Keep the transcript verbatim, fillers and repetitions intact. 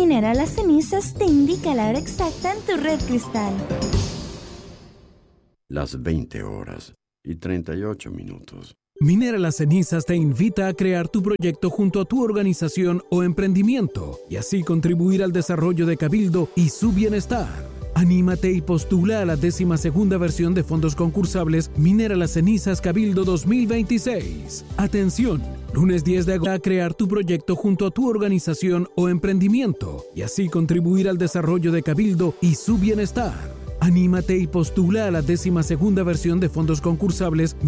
Minera Las Cenizas te indica la hora exacta en tu red cristal. Las veinte horas y treinta y ocho minutos. Minera Las Cenizas te invita a crear tu proyecto junto a tu organización o emprendimiento y así contribuir al desarrollo de Cabildo y su bienestar. Anímate y postula a la décima segunda versión de fondos concursables Minera Las Cenizas Cabildo dos mil veintiséis. Atención, lunes diez de agosto a crear tu proyecto junto a tu organización o emprendimiento y así contribuir al desarrollo de Cabildo y su bienestar. Anímate y postula a la décima segunda versión de fondos concursables